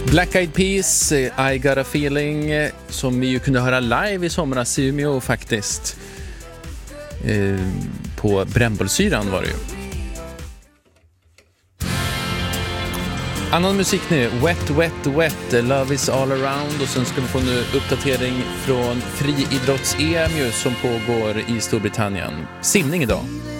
Black Eyed Peas, I Got a Feeling, som vi ju kunde höra live i somras i Umeå faktiskt. På Brännbollsyran var det ju. Annan musik nu, Wet, Wet, Wet, Love is all around. Och sen ska vi få en uppdatering från friidrotts-EM som pågår i Storbritannien. Simning idag.